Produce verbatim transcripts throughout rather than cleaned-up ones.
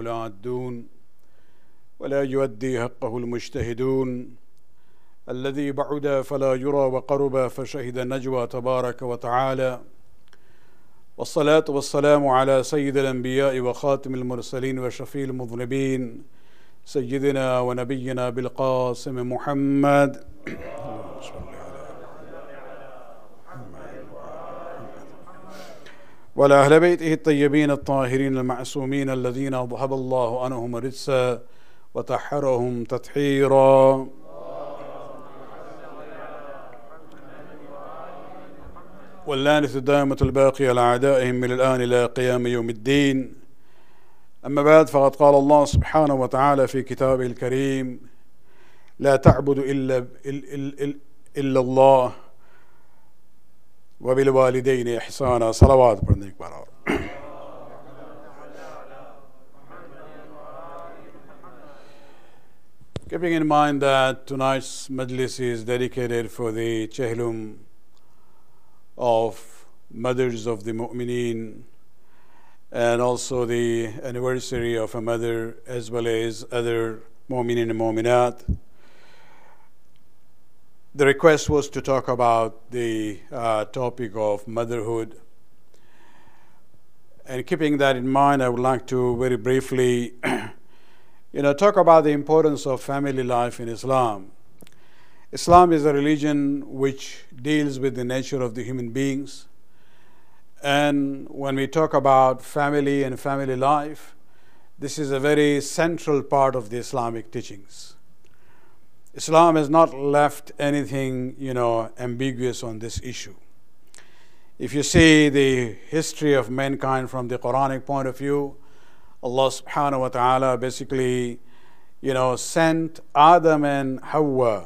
العادون ولا يؤدي حقه المجتهدون الذي بعد فلا يرى وقرب فشهد النجوى تبارك وتعالى والصلاة والسلام على سيد الأنبياء وخاتم المرسلين وشفيع المذنبين سيدنا ونبينا بالقاسم محمد وعلى أهل بيته الطيبين الطاهرين المعصومين الذين أذهب الله عنهم الرجس وطهرهم تطهيرا. واللعنة الدائمة الباقية على أعدائهم من الآن إلى قيام يوم الدين. أما بعد، فقد قال الله سبحانه وتعالى في كتابه الكريم: لا تعبد إلا, إلا, إلا الله وبالوالدين إحسانا. صلوات पढ़ने के Keeping in mind that tonight's majlis is dedicated for the Chehlum of mothers of the mu'mineen, and also the anniversary of a mother as well as other mu'mineen and mu'minat. The request was to talk about the uh, topic of motherhood. And keeping that in mind, I would like to very briefly you know, talk about the importance of family life in Islam. Islam is a religion which deals with the nature of the human beings. And when we talk about family and family life, this is a very central part of the Islamic teachings. Islam has not left anything, you know, ambiguous on this issue. If you see the history of mankind from the Quranic point of view, Allah subhanahu wa ta'ala basically, you know, sent Adam and Hawa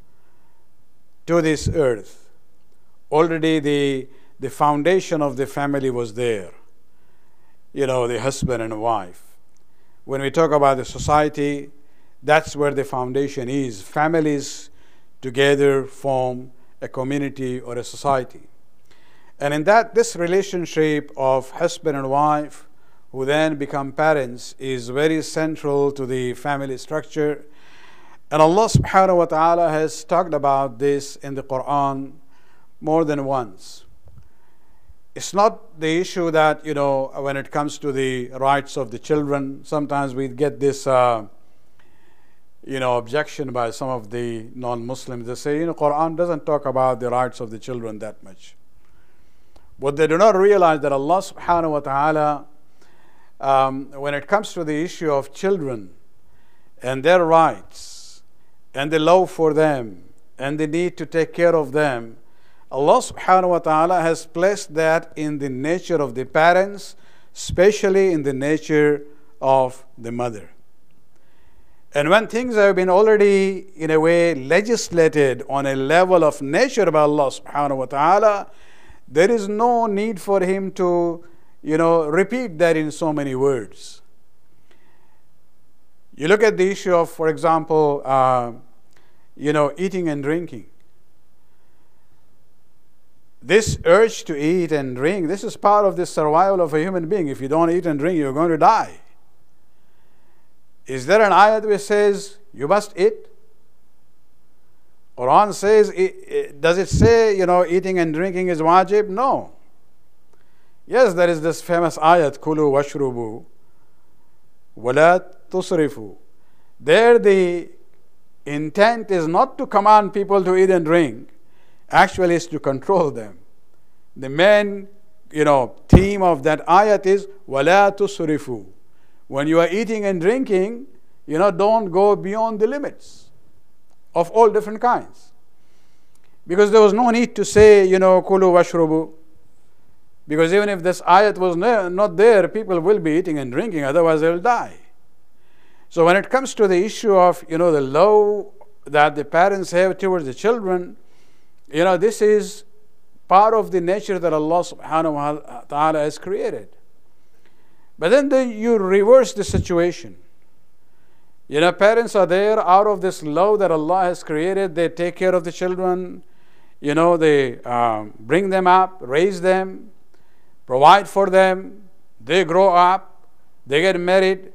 to this earth. Already the, the foundation of the family was there. You know, the husband and wife. When we talk about the society, that's where the foundation is. Families together form a community or a society. And in that, this relationship of husband and wife, who then become parents, is very central to the family structure. And Allah subhanahu wa ta'ala has talked about this in the Quran more than once. It's not the issue that, you know, when it comes to the rights of the children, sometimes we get this uh, you know, objection by some of the non-Muslims. They say, you know, Quran doesn't talk about the rights of the children that much. But they do not realize that Allah subhanahu wa ta'ala, um, when it comes to the issue of children and their rights and the love for them and the need to take care of them, Allah subhanahu wa ta'ala has placed that in the nature of the parents, especially in the nature of the mother. And when things have been already, in a way, legislated on a level of nature by Allah subhanahu wa ta'ala, there is no need for him to, you know, repeat that in so many words. You look at the issue of, for example, uh, you know, eating and drinking. This urge to eat and drink, this is part of the survival of a human being. If you don't eat and drink, you're going to die. Is there an ayat which says you must eat? Quran says, does it say, you know, eating and drinking is wajib? No. Yes, there is this famous ayat, kulu washrubu wala tusrifu. There the intent is not to command people to eat and drink, actually is to control them. The main, you know, theme of that ayat is wala tusrifu. When you are eating and drinking, you know, don't go beyond the limits of all different kinds. Because there was no need to say, you know, kulu washrubu. Because even if this ayat was not there, people will be eating and drinking, otherwise they will die. So when it comes to the issue of, you know, the love that the parents have towards the children, you know, this is part of the nature that Allah subhanahu wa ta'ala has created. But then the, you reverse the situation. You know, parents are there out of this love that Allah has created. They take care of the children. You know, they um, bring them up, raise them, provide for them. They grow up, they get married,